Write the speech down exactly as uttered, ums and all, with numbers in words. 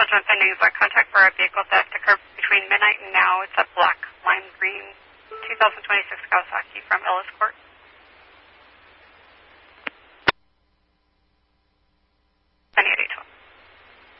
Judgment pending is a contact for a vehicle theft occurred between midnight and now. It's a black lime green two thousand twenty-six Kawasaki from Ellis Court.